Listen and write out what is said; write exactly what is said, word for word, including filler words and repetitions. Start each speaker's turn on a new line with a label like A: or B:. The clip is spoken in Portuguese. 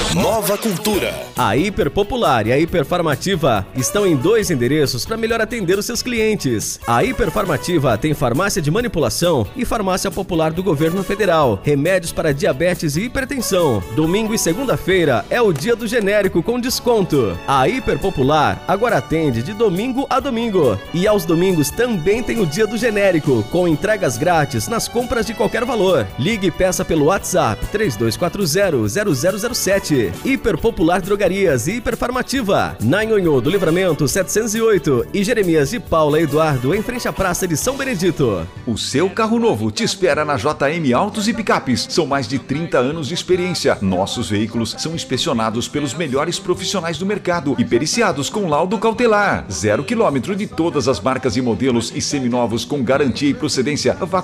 A: Nova Cultura.
B: A Hiper Popular e a Hiperfarmativa estão em dois endereços para melhor atender os seus clientes. A Hiperfarmativa tem farmácia de manipulação e farmácia popular do governo federal, remédios para diabetes e hipertensão. Domingo e segunda-feira é o dia do genérico com desconto. A Hiper Popular agora atende de domingo a domingo. E aos domingos também tem o dia do genérico, com entregas grátis nas compras de qualquer valor. Ligue e peça pelo WhatsApp três dois quatro zero, zero zero zero sete. Hiper Popular Drogarias e Hiperfarmativa, na Nhonhô do Livramento setecentos e oito e Jeremias de Paula Eduardo, em frente à Praça de São Benedito.
C: O seu carro novo te espera na J M Autos e Picapes. São mais de trinta anos de experiência. Nossos veículos são inspecionados pelos melhores profissionais do mercado e periciados com laudo cautelar. Zero quilômetro de todas as marcas e modelos e seminovos com garantia e procedência. Vá